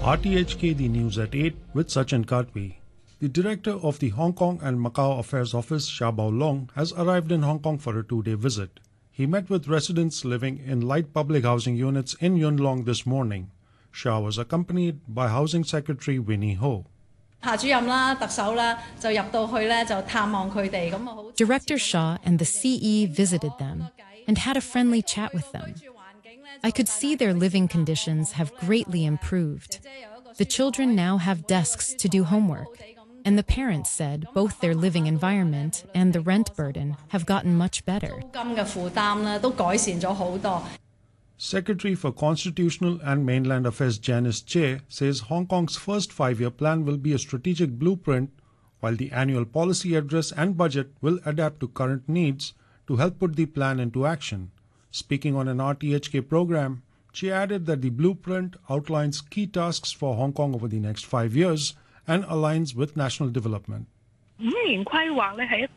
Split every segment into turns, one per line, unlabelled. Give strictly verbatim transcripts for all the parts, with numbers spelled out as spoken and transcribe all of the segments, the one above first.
R T H K, the news at eight with Sachin Katwi. The director of the Hong Kong and Macau Affairs Office, Sha Baolong, has arrived in Hong Kong for a two-day visit. He met with residents living in light public housing units in Yuen Long this morning. Sha was accompanied by Housing Secretary Winnie Ho.
Director Sha and the C E visited them and had a friendly chat with them. I could see their living conditions have greatly improved. The children now have desks to do homework, and the parents said both their living environment and the rent burden have gotten much better.
Secretary for Constitutional and Mainland Affairs Janice Che says Hong Kong's first five-year plan will be a strategic blueprint, while the annual policy address and budget will adapt to current needs to help put the plan into action. Speaking on an R T H K program, she added that the blueprint outlines key tasks for Hong Kong over the next five years and aligns with national development.
The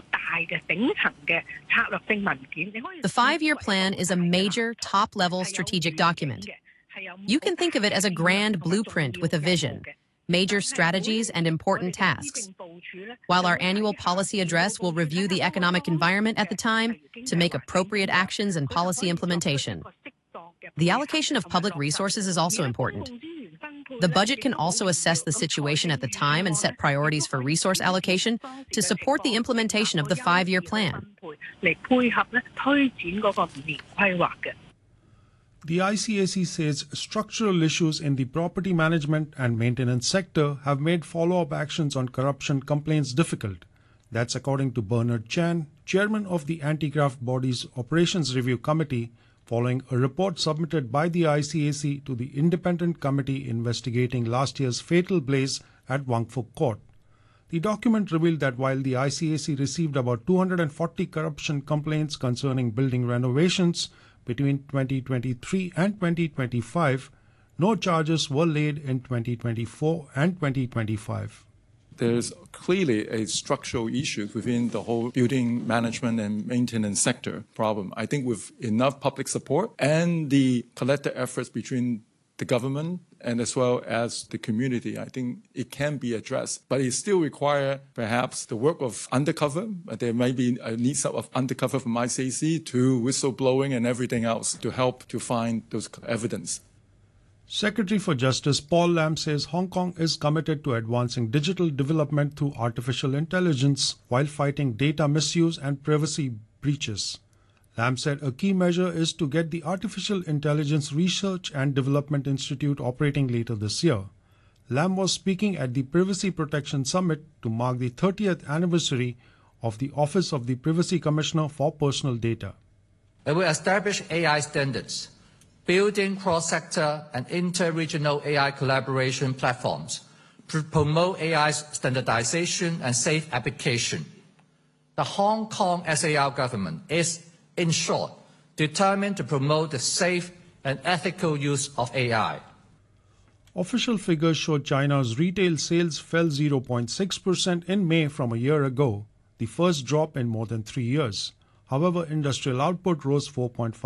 five-year plan is a major, top-level strategic document. You can think of it as a grand blueprint with a vision, major strategies, and important tasks. While our annual policy address will review the economic environment at the time to make appropriate actions and policy implementation. The allocation of public resources is also important. The budget can also assess the situation at the time and set priorities for resource allocation to support the implementation of the five-year plan.
The I C A C says structural issues in the property management and maintenance sector have made follow-up actions on corruption complaints difficult. That's according to Bernard Chan, chairman of the Anti-Graft Body's Operations Review Committee, following a report submitted by the I C A C to the independent committee investigating last year's fatal blaze at Wang Fuk Court. The document revealed that while the I C A C received about two hundred forty corruption complaints concerning building renovations between twenty twenty-three and twenty twenty-five, no charges were laid in twenty twenty-four and twenty twenty-five.
There's clearly a structural issue within the whole building management and maintenance sector problem. I think with enough public support and the collective efforts between the government and as well as the community, I think it can be addressed. But it still requires perhaps the work of undercover. There may be a need of undercover from I C A C to whistleblowing and everything else to help to find those evidence.
Secretary for Justice Paul Lam says Hong Kong is committed to advancing digital development through artificial intelligence while fighting data misuse and privacy breaches. Lam said a key measure is to get the Artificial Intelligence Research and Development Institute operating later this year. Lam was speaking at the Privacy Protection Summit to mark the thirtieth anniversary of the Office of the Privacy Commissioner for Personal Data.
It will establish A I standards, building cross-sector and inter-regional A I collaboration platforms to promote A I's standardization and safe application. The Hong Kong S A R government is, in short, determined to promote the safe and ethical use of A I.
Official figures show China's retail sales fell zero point six percent in May from a year ago, the first drop in more than three years. However, industrial output rose four point five percent.